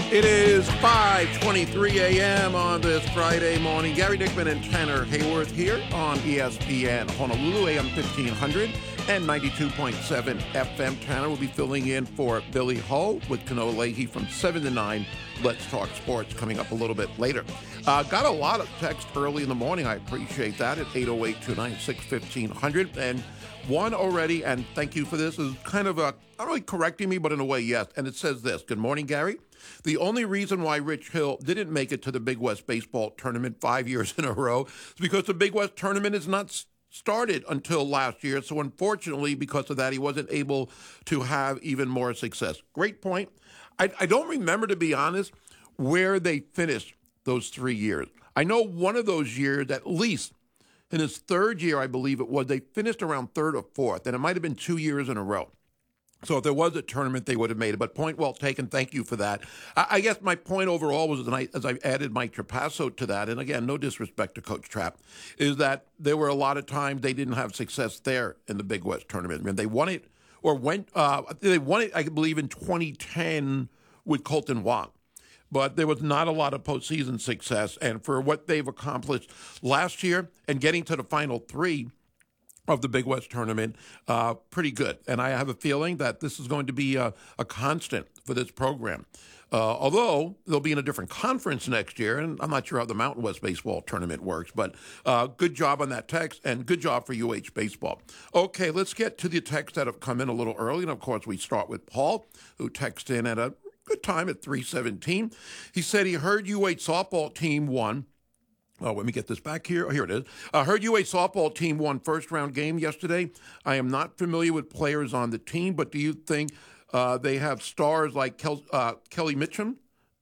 It is 5:23 a.m. on this Friday morning. Gary Dickman and Tanner Hayworth here on ESPN Honolulu, AM 1500 and 92.7 FM. Tanner will be filling in for Billy Hull with Kanoa Leahy from 7 to 9. Let's Talk Sports coming up a little bit later. Got a lot of text early in the morning. I appreciate that at 808-296-1500. And one already, and thank you for this, is kind of not really correcting me, but in a way, yes. And it says this: Good morning, Gary. The only reason why Rich Hill didn't make it to the Big West Baseball Tournament 5 years in a row is because the Big West Tournament is not started until last year. So unfortunately, because of that, he wasn't able to have even more success. Great point. I don't remember, to be honest, where they finished those 3 years. I know one of those years, at least in his third year, I believe it was, they finished around third or fourth, and it might have been 2 years in a row. So if there was a tournament, they would have made it. But point well taken. Thank you for that. I guess my point overall was, tonight, as I added Mike Trapasso to that, and again, no disrespect to Coach Trapp, is that there were a lot of times they didn't have success there in the Big West Tournament. I mean, they won it, I believe, in 2010 with Colton Wong. But there was not a lot of postseason success. And for what they've accomplished last year and getting to the final three of the Big West Tournament, pretty good. And I have a feeling that this is going to be a constant for this program. Although they'll be in a different conference next year, and I'm not sure how the Mountain West Baseball Tournament works, but good job on that text, and good job for UH Baseball. Okay, let's get to the texts that have come in a little early. And, of course, we start with Paul, who texted in at a good time at 3:17. He said he heard UH softball team won. Oh, let me get this back here. Oh, here it is. I heard UH softball team won first-round game yesterday. I am not familiar with players on the team, but do you think they have stars like Kelly Mitchum?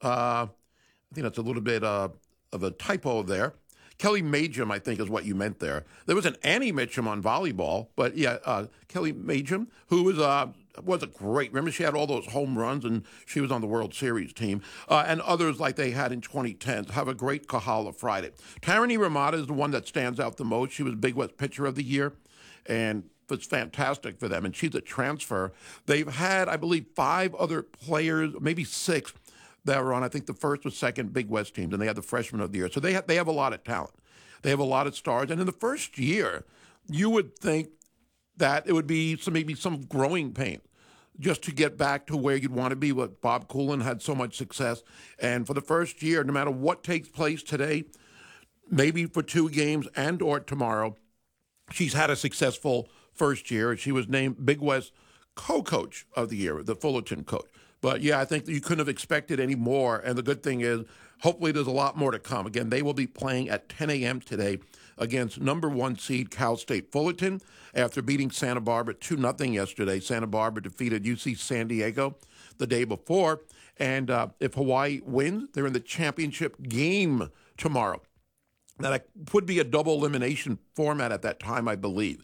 I think that's a little bit of a typo there. Kelly Majum, I think, is what you meant there. There was an Annie Mitchum on volleyball, but yeah, Kelly Majum, who was a great. Remember, she had all those home runs, and she was on the World Series team, and others like they had in 2010. Have a great Kahala Friday. Tarani Ramada is the one that stands out the most. She was Big West Pitcher of the Year, and it's fantastic for them. And she's a transfer. They've had, I believe, 5 other players, maybe 6. That were on, I think, the first or second Big West teams, and they had the freshman of the year. So they have a lot of talent. They have a lot of stars. And in the first year, you would think that it would be maybe some growing pain just to get back to where you'd want to be. But Bob Coolin had so much success. And for the first year, no matter what takes place today, maybe for 2 games and or tomorrow, she's had a successful first year. She was named Big West co-coach of the year, the Fullerton coach. But, yeah, I think that you couldn't have expected any more. And the good thing is, hopefully there's a lot more to come. Again, they will be playing at 10 a.m. today against number 1 seed Cal State Fullerton after beating Santa Barbara 2-0 yesterday. Santa Barbara defeated UC San Diego the day before. And if Hawaii wins, they're in the championship game tomorrow. Now, that would be a double elimination format at that time, I believe.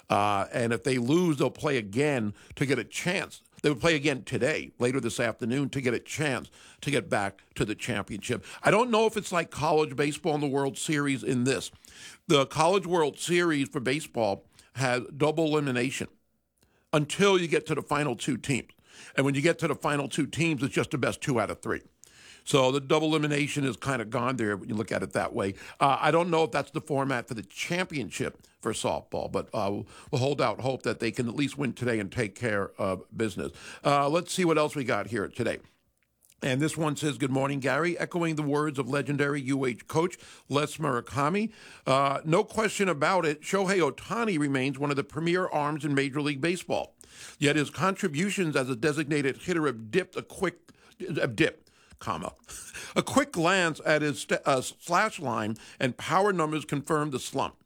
And if they lose, they'll play again to get a chance. They would play again today, later this afternoon, to get a chance to get back to the championship. I don't know if it's like college baseball in the World Series in this. The College World Series for baseball has double elimination until you get to the final 2 teams. And when you get to the final 2 teams, it's just the best 2 out of 3. So the double elimination is kind of gone there when you look at it that way. I don't know if that's the format for the championship for softball, but we'll hold out hope that they can at least win today and take care of business. Let's see what else we got here today. And this one says, good morning, Gary. Echoing the words of legendary UH coach Les Murakami. No question about it, Shohei Ohtani remains one of the premier arms in Major League Baseball. Yet his contributions as a designated hitter have dipped a quick glance at his slash line and power numbers confirm the slump.